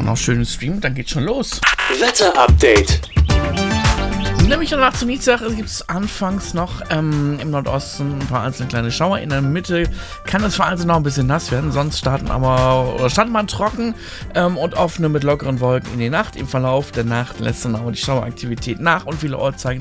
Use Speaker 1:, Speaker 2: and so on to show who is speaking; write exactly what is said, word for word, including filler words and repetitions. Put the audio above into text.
Speaker 1: noch schön streamen, dann geht's schon los.
Speaker 2: Wetter-Update.
Speaker 1: Nämlich danach zu Nietzsche gibt es anfangs noch ähm, im Nordosten ein paar einzelne kleine Schauer. In der Mitte kann es vereinzelt noch ein bisschen nass werden. Sonst starten aber, oder starten man trocken ähm, und offene mit lockeren Wolken in die Nacht. Im Verlauf der Nacht lässt dann aber die Schaueraktivität nach und viele Orte zeigen